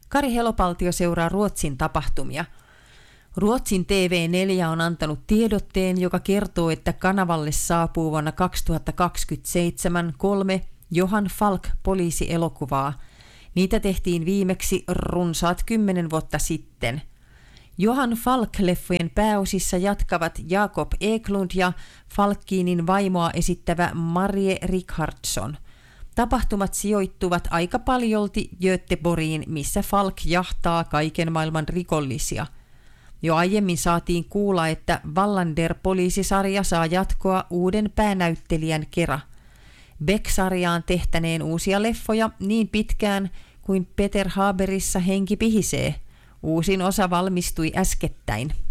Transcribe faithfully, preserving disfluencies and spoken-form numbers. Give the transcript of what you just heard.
Kari Helopaltio seuraa Ruotsin tapahtumia. Ruotsin T V neljä on antanut tiedotteen, joka kertoo, että kanavalle saapuu vuonna kaksituhattakaksikymmentäseitsemän kolme Johan Falk-poliisielokuvaa. Niitä tehtiin viimeksi runsaat kymmenen vuotta sitten. Johan Falk-leffojen pääosissa jatkavat Jakob Eklund ja Falkinin vaimoa esittävä Marie Richardsson. Tapahtumat sijoittuvat aika paljolti Göteborgiin, missä Falk jahtaa kaiken maailman rikollisia. Jo aiemmin saatiin kuulla, että Wallander-poliisisarja saa jatkoa uuden päänäyttelijän kera. Beck-sarjaan tehtäneen uusia leffoja niin pitkään kuin Peter Haberissa henki pihisee. Uusin osa valmistui äskettäin.